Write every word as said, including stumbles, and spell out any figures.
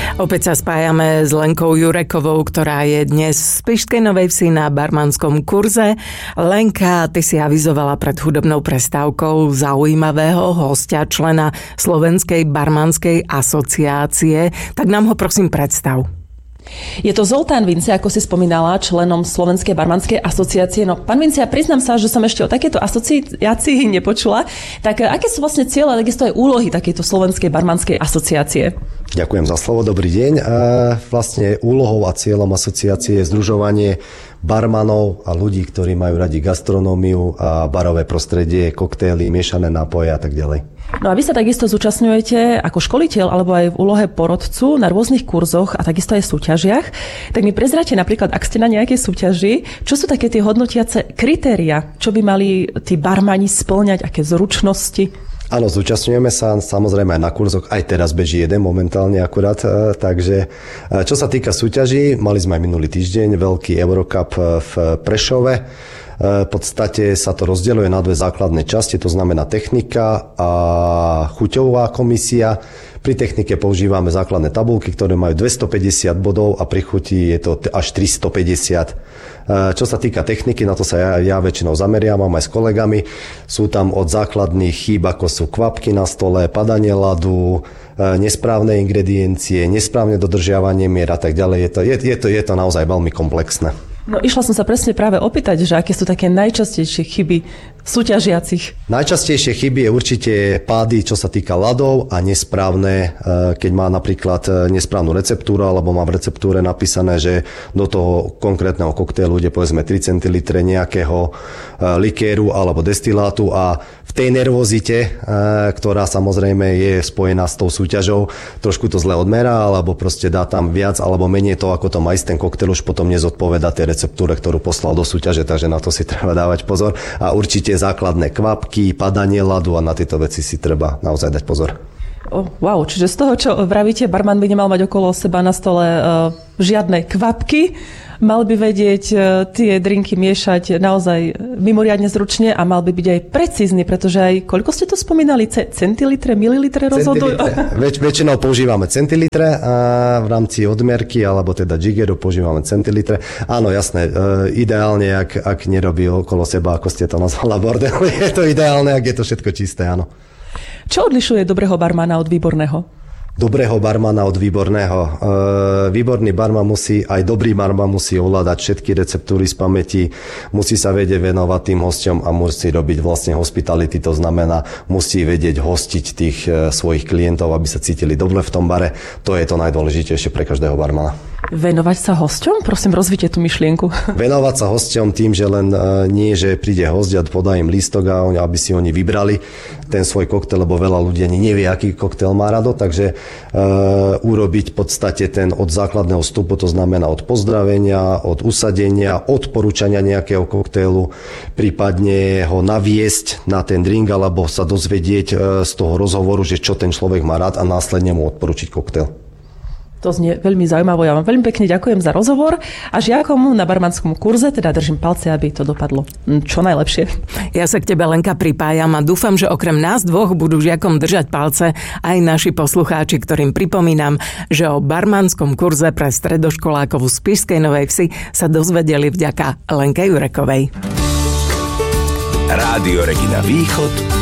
Opäť sa spájame s Lenkou Jurekovou, ktorá je dnes v Spišskej Novej Vsi na barmanskom kurze. Lenka, ty si avizovala pred hudobnou prestávkou zaujímavého hostia, člena Slovenskej barmanskej asociácie. Tak nám ho prosím predstav. Je to Zoltán Vincia, ako si spomínala, členom Slovenskej barmanskej asociácie. No, pán Vincia, priznám sa, že som ešte o takéto asociácii nepočula. Tak aké sú vlastne cieľe, takisto aj úlohy takejto Slovenskej barmanskej asociácie? Ďakujem za slovo, dobrý deň. A vlastne úlohou a cieľom asociácie je združovanie barmanov a ľudí, ktorí majú radi gastronómiu a barové prostredie, koktély, miešané nápoje a tak ďalej. No a vy sa takisto zúčastňujete ako školiteľ alebo aj v úlohe porodcu na rôznych kurzoch a takisto aj súťažiach. Tak mi prezráte napríklad, ak ste na nejakej súťaži, čo sú také tie hodnotiace kritéria, čo by mali tí barmani spĺňať, aké zručnosti? Áno, zúčastňujeme sa samozrejme aj na kurzoch, aj teraz beží jeden momentálne akurát, takže čo sa týka súťaží, mali sme aj minulý týždeň veľký Eurocup v Prešove. V podstate sa to rozdeľuje na dve základné časti, to znamená technika a chuťová komisia. Pri technike používame základné tabulky, ktoré majú dvestopäťdesiat bodov a pri chuti je to až tristopäťdesiat. Čo sa týka techniky, na to sa ja, ja väčšinou zameriavam aj s kolegami. Sú tam od základných chýb, ako sú kvapky na stole, padanie ľadu, nesprávne ingrediencie, nesprávne dodržiavanie mier a tak ďalej. Je to, je, je to, je to naozaj veľmi komplexné. No išla som sa presne práve opýtať, že aké sú také najčastejšie chyby súťažiacich. Najčastejšie chyby je určite pády, čo sa týka ľadov a nesprávne, keď má napríklad nesprávnu receptúru alebo má v receptúre napísané, že do toho konkrétneho koktélu ide povedzme tri centilitre nejakého likéru alebo destilátu a v tej nervozite, ktorá samozrejme je spojená s tou súťažou, trošku to zle odmerá alebo proste dá tam viac alebo menej to, ako to má ísť ten koktél, už potom nezodpoveda tej receptúre, ktorú poslal do súťaže, takže na to si treba dávať pozor. A určite základné kvapky, padanie ľadu a na tieto veci si treba naozaj dať pozor. Oh, wow, čiže z toho, čo vravíte, barman by nemal mať okolo seba na stole uh, žiadne kvapky, mal by vedieť uh, tie drinky miešať naozaj mimoriadne zručne a mal by byť aj precízny, pretože aj, koľko ste to spomínali, C- centilitre, mililitre rozhodujú? Väč, väčšinou používame centilitre a v rámci odmerky, alebo teda jiggeru používame centilitre. Áno, jasné, uh, ideálne, ak, ak nerobí okolo seba, ako ste to nazvala, bordel, je to ideálne, ak je to všetko čisté, áno. Čo odlišuje dobrého barmana od výborného? Dobrého barmana od výborného. E, výborný barman musí, aj dobrý barman musí ovládať všetky receptúry z pamäti, musí sa vedieť venovať tým hosťom a musí robiť vlastne hospitality, to znamená, musí vedieť hostiť tých e, svojich klientov, aby sa cítili dobre v tom bare. To je to najdôležitejšie pre každého barmana. Venovať sa hosťom? Prosím, rozvite tú myšlienku. Venovať sa hosťom tým, že len e, nie, že príde hosť a podá im lístok a oni, aby si oni vybrali ten svoj koktel, lebo veľa ľudí ani nevie, aký koktel má rado, takže Uh, urobiť v podstate ten od základného vstupu, to znamená od pozdravenia, od usadenia, odporúčania nejakého koktélu, prípadne ho naviesť na ten drink, alebo sa dozvedieť uh, z toho rozhovoru, že čo ten človek má rád a následne mu odporučiť koktél. To znie veľmi zaujímavé. Ja vám veľmi pekne ďakujem za rozhovor a žiakom na barmanskom kurze teda držím palce, aby to dopadlo čo najlepšie. Ja sa k tebe, Lenka, pripájam a dúfam, že okrem nás dvoch budú žiakom držať palce aj naši poslucháči, ktorým pripomínam, že o barmanskom kurze pre stredoškolákov v Spišskej Novej Vsi sa dozvedeli vďaka Lenke Jurekovej. Rádio Regina Východ